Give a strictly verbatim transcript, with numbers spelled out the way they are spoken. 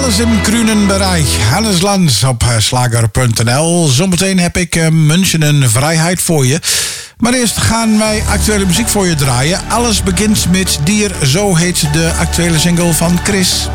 alles im grünen Bereich. Hannes Lanz op slager punt n l. Zometeen heb ik uh, München een vrijheid voor je. Maar eerst gaan wij actuele muziek voor je draaien. Alles begint met Dier, zo heet de actuele single van Chris.